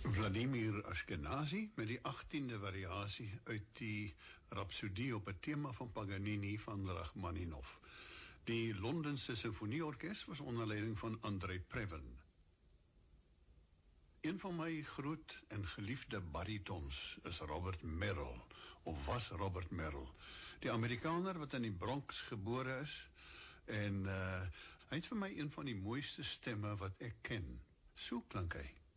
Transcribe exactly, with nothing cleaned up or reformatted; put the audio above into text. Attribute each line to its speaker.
Speaker 1: Vladimir Ashkenazi met die achttiende variasie uit die Rhapsodie op 'n tema van Paganini van Rachmaninoff. Die Londense Sinfonieorkes was onder leiding van Andrei Previn. Een van my groot en geliefde baritons is Robert Merrill, of was Robert Merrill, die Amerikaner wat in die Bronx gebore is, en uh, hy is vir my een van die mooiste stemme wat ek ken. So klink hy.